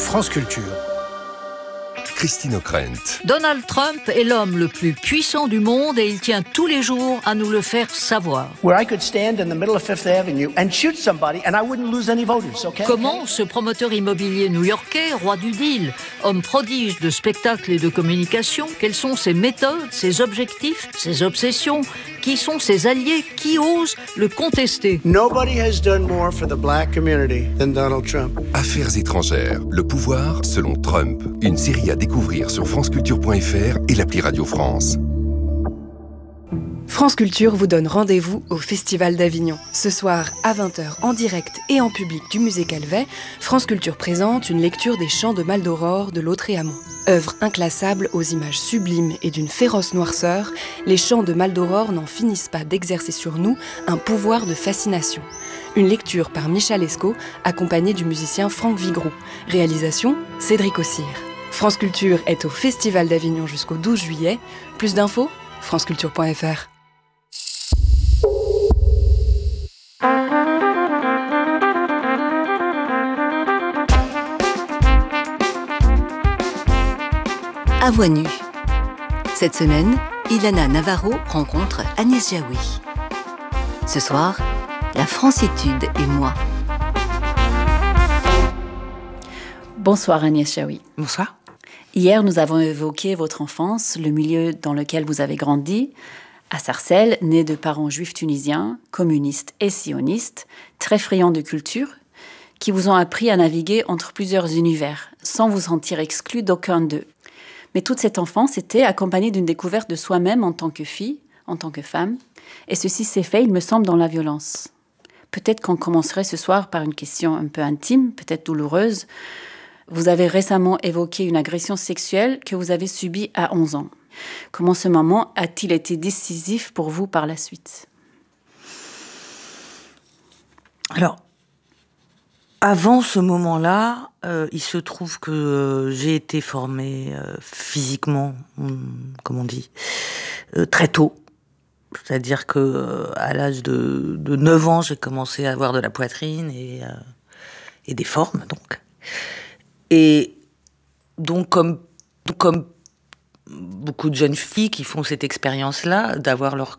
France Culture. Christine O'Krent. Donald Trump est l'homme le plus puissant du monde et il tient tous les jours à nous le faire savoir. Comment ce promoteur immobilier new-yorkais, roi du deal, homme prodige de spectacle et de communication, quelles sont ses méthodes, ses objectifs, ses obsessions, qui sont ses alliés, qui osent le contester? Nobody has done more for the black community than Donald Trump. Affaires étrangères, le pouvoir selon Trump. Une série à découvrir sur franceculture.fr et l'appli Radio France. France Culture vous donne rendez-vous au Festival d'Avignon. Ce soir, à 20h, en direct et en public du Musée Calvet, France Culture présente une lecture des Chants de Maldoror de Lautréamont. Œuvre inclassable aux images sublimes et d'une féroce noirceur, les Chants de Maldoror n'en finissent pas d'exercer sur nous un pouvoir de fascination. Une lecture par Michal Escaut, accompagnée du musicien Franck Vigroux. Réalisation, Cédric Ossire. France Culture est au Festival d'Avignon jusqu'au 12 juillet. Plus d'infos, franceculture.fr. À voix nue. Cette semaine, Ilana Navarro rencontre Agnès Jaoui. Ce soir, la Francitude et moi. Bonsoir Agnès Jaoui. Bonsoir. Hier, nous avons évoqué votre enfance, le milieu dans lequel vous avez grandi, à Sarcelles, né de parents juifs tunisiens, communistes et sionistes, très friands de culture, qui vous ont appris à naviguer entre plusieurs univers, sans vous sentir exclu d'aucun d'eux. Mais toute cette enfance était accompagnée d'une découverte de soi-même en tant que fille, en tant que femme, et ceci s'est fait, il me semble, dans la violence. Peut-être qu'on commencerait ce soir par une question un peu intime, peut-être douloureuse. Vous avez récemment évoqué une agression sexuelle que vous avez subie à 11 ans. Comment ce moment a-t-il été décisif pour vous par la suite ? Alors, avant ce moment-là, il se trouve que j'ai été formée physiquement, comme on dit, très tôt. C'est-à-dire que à l'âge de 9 ans, j'ai commencé à avoir de la poitrine et des formes, donc. Et donc, comme beaucoup de jeunes filles qui font cette expérience-là, d'avoir leur